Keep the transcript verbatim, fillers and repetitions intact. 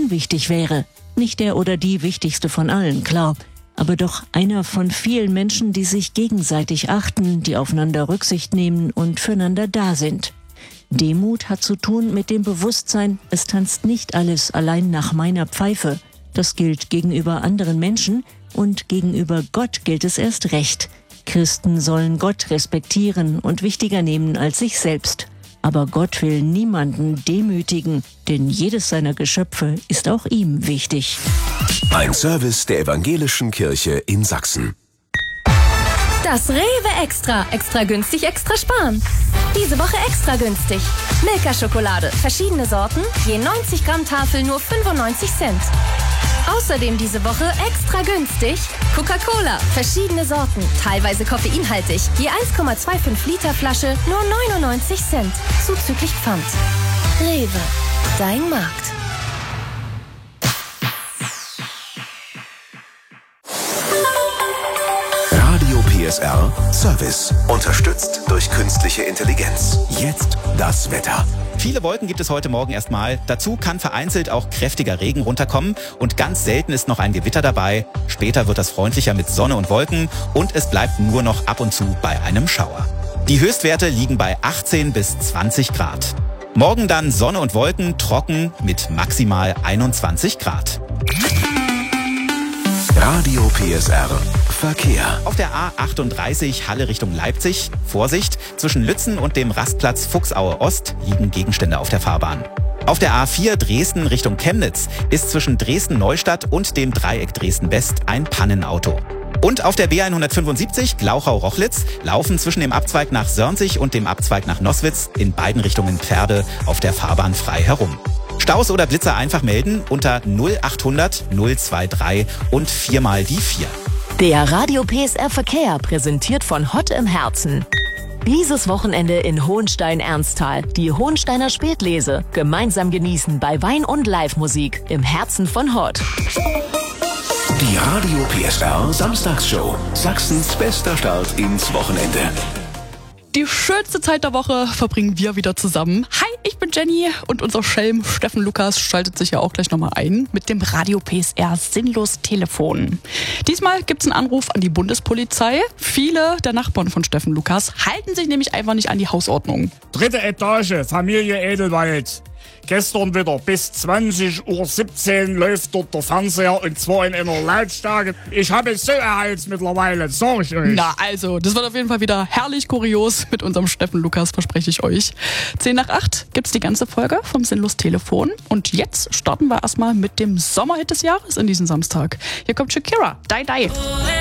unwichtig wäre. Nicht der oder die wichtigste von allen, klar. Aber doch einer von vielen Menschen, die sich gegenseitig achten, die aufeinander Rücksicht nehmen und füreinander da sind. Demut hat zu tun mit dem Bewusstsein, es tanzt nicht alles allein nach meiner Pfeife. Das gilt gegenüber anderen Menschen und gegenüber Gott gilt es erst recht. Christen sollen Gott respektieren und wichtiger nehmen als sich selbst. Aber Gott will niemanden demütigen, denn jedes seiner Geschöpfe ist auch ihm wichtig. Ein Service der Evangelischen Kirche in Sachsen. Das Rewe Extra. Extra günstig, extra sparen. Diese Woche extra günstig. Milka-Schokolade. Verschiedene Sorten. Je neunzig Gramm Tafel nur fünfundneunzig Cent. Außerdem diese Woche extra günstig. Coca-Cola. Verschiedene Sorten. Teilweise koffeinhaltig. Je eins Komma fünfundzwanzig Liter Flasche nur neunundneunzig Cent. Zuzüglich Pfand. Rewe. Dein Markt. Radio P S R Service. Unterstützt durch künstliche Intelligenz. Jetzt das Wetter. Viele Wolken gibt es heute Morgen erstmal. Dazu kann vereinzelt auch kräftiger Regen runterkommen und ganz selten ist noch ein Gewitter dabei. Später wird das freundlicher mit Sonne und Wolken und es bleibt nur noch ab und zu bei einem Schauer. Die Höchstwerte liegen bei achtzehn bis zwanzig Grad. Morgen dann Sonne und Wolken, trocken mit maximal einundzwanzig Grad. Radio P S R Verkehr. Auf der A achtunddreißig Halle Richtung Leipzig. Vorsicht, zwischen Lützen und dem Rastplatz Fuchsaue Ost liegen Gegenstände auf der Fahrbahn. Auf der A vier Dresden Richtung Chemnitz ist zwischen Dresden-Neustadt und dem Dreieck Dresden-West ein Pannenauto. Und auf der B hundertfünfundsiebzig Glauchau-Rochlitz laufen zwischen dem Abzweig nach Sörnzig und dem Abzweig nach Noßwitz in beiden Richtungen Pferde auf der Fahrbahn frei herum. Staus oder Blitzer einfach melden unter null achthundert null dreiundzwanzig und viermal die vier. Der Radio P S R Verkehr präsentiert von Hott im Herzen. Dieses Wochenende in Hohenstein-Ernsthal die Hohensteiner Spätlese. Gemeinsam genießen bei Wein und Live-Musik im Herzen von Hott. Die Radio P S R Samstagsshow. Sachsens bester Start ins Wochenende. Die schönste Zeit der Woche verbringen wir wieder zusammen. Hi, ich bin Jenny und unser Schelm Steffen Lukas schaltet sich ja auch gleich nochmal ein mit dem Radio P S R Sinnlos Telefon. Diesmal gibt's einen Anruf an die Bundespolizei. Viele der Nachbarn von Steffen Lukas halten sich nämlich einfach nicht an die Hausordnung. Dritte Etage, Familie Edelwald. Gestern wieder bis zwanzig Uhr siebzehn läuft dort der Fernseher und zwar in einer Lautstärke. Ich habe es so erheizt mittlerweile, sag ich euch. Na also, das wird auf jeden Fall wieder herrlich kurios mit unserem Steffen Lukas, verspreche ich euch. zehn nach acht gibt's die ganze Folge vom Sinnlos Telefon und jetzt starten wir erstmal mit dem Sommerhit des Jahres in diesem Samstag. Hier kommt Shakira, Die Die.